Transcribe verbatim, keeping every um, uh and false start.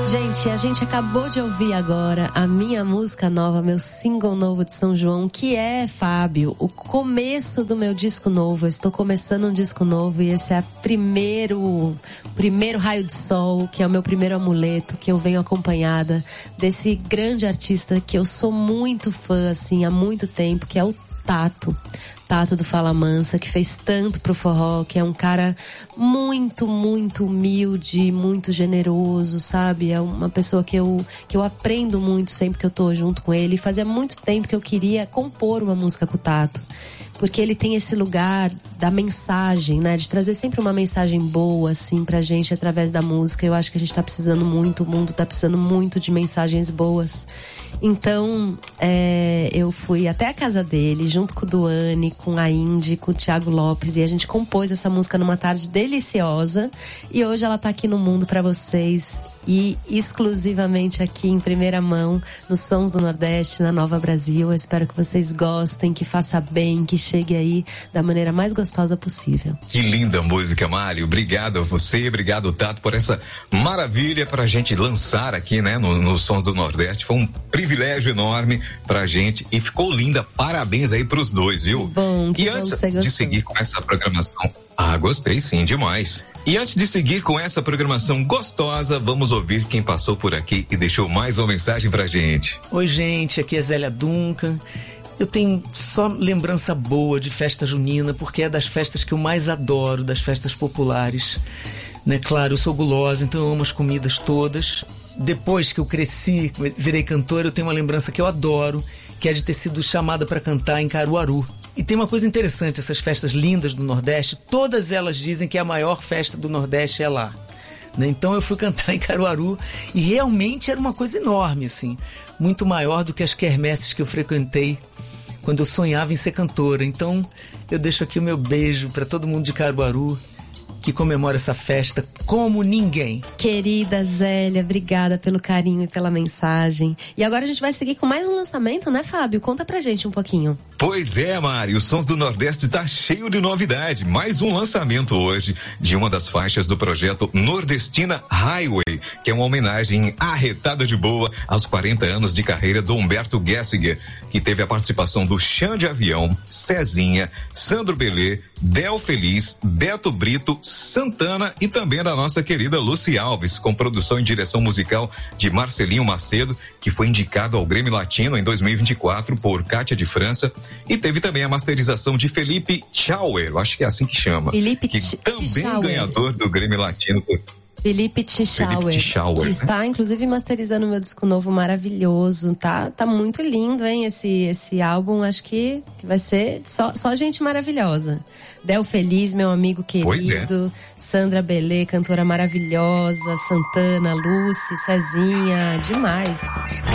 Gente, a gente acabou de ouvir agora a minha música nova, meu single novo de São João, que é, Fábio, o começo do meu disco novo. Eu estou começando um disco novo e esse é o primeiro, primeiro raio de sol, que é o meu primeiro amuleto, que eu venho acompanhada desse grande artista que eu sou muito fã, assim, há muito tempo, que é o Tato. Tato do Fala Mansa, que fez tanto pro forró, que é um cara muito, muito humilde, muito generoso, sabe? É uma pessoa que eu, que eu aprendo muito sempre que eu tô junto com ele. E fazia muito tempo que eu queria compor uma música com o Tato, porque ele tem esse lugar da mensagem, né? De trazer sempre uma mensagem boa, assim, pra gente através da música. Eu acho que a gente tá precisando muito, o mundo tá precisando muito de mensagens boas. Então, é, eu fui até a casa dele, junto com o Duane, com a Indy, com o Thiago Lopes, e a gente compôs essa música numa tarde deliciosa. E hoje ela tá aqui no mundo pra vocês, e exclusivamente aqui em primeira mão, nos Sons do Nordeste, na Nova Brasil. Eu espero que vocês gostem, que faça bem, que chegue aí da maneira mais gostosa possível. Que linda música, Mário. Obrigado a você, obrigado, Tato, por essa maravilha pra gente lançar aqui, né, no, no Sons do Nordeste. Foi um privilégio enorme pra gente e ficou linda. Parabéns aí pros dois, viu? Que bom, que e bom antes que você gostou. de seguir com essa programação, ah, gostei sim, demais. E antes de seguir com essa programação gostosa, vamos ouvir quem passou por aqui e deixou mais uma mensagem pra gente. Oi, gente, aqui é Zélia Duncan. Eu tenho só lembrança boa de festa junina, porque é das festas que eu mais adoro, das festas populares. Né? Claro, eu sou gulosa, então eu amo as comidas todas. Depois que eu cresci, virei cantora, eu tenho uma lembrança que eu adoro, que é de ter sido chamada para cantar em Caruaru. E tem uma coisa interessante, essas festas lindas do Nordeste, todas elas dizem que a maior festa do Nordeste é lá. Né? Então eu fui cantar em Caruaru e realmente era uma coisa enorme, assim, muito maior do que as quermesses que eu frequentei quando eu sonhava em ser cantora. Então eu deixo aqui o meu beijo para todo mundo de Caruaru, que comemora essa festa como ninguém. Querida Zélia, obrigada pelo carinho e pela mensagem. E agora a gente vai seguir com mais um lançamento, né, Fábio? Conta pra gente um pouquinho. Pois é, Mário, os Sons do Nordeste tá cheio de novidade. Mais um lançamento hoje de uma das faixas do projeto Nordestina Highway, que é uma homenagem arretada de boa aos quarenta anos de carreira do Humberto Gessinger, que teve a participação do Xande de Avião, Cezinha, Sandro Belê, Del Feliz, Beto Brito, Santana e também da nossa querida Lucy Alves, com produção e direção musical de Marcelinho Macedo, que foi indicado ao Grêmio Latino em dois mil e vinte e quatro por Cátia de França, e teve também a masterização de Felipe Schauer, acho que é assim que chama, Felipe que Ch- também Schauer. ganhador do Grêmio Latino por Felipe Tchauer, que né? está inclusive masterizando meu disco novo maravilhoso, tá, tá muito lindo, hein, esse, esse álbum, acho que, que vai ser só, só gente maravilhosa. Del Feliz, meu amigo querido, é. Sandra Belê, cantora maravilhosa, Santana, Lucy, Cezinha, demais.